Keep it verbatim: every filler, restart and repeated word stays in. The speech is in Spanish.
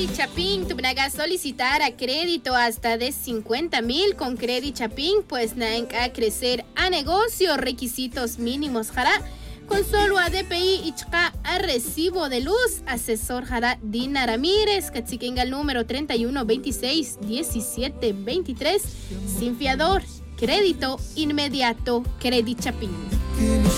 Credit Chapin, tu naga solicitar a crédito hasta de cincuenta mil con Credit Chapin, pues naenka crecer a negocio, requisitos mínimos jara. Con solo a D P I y chka a recibo de luz, asesor jara Dina Ramírez, cachiquenga el número treinta y uno veintiséis diecisiete veintitrés, sin fiador, crédito inmediato, Credit Chapin.